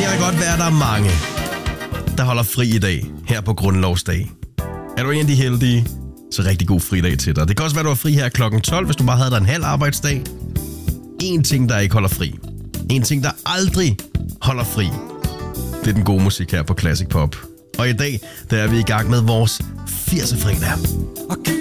kan da godt være, at der er mange, der holder fri i dag, her på Grundlovsdag. Er du en af de heldige, så rigtig god fridag til dig. Det kan også være, at du er fri her klokken 12, hvis du bare havde dig en halv arbejdsdag. En ting, der ikke holder fri. En ting, der aldrig holder fri. Det er den gode musik her på Classic Pop. Og i dag, der er vi i gang med vores 80'er fredag.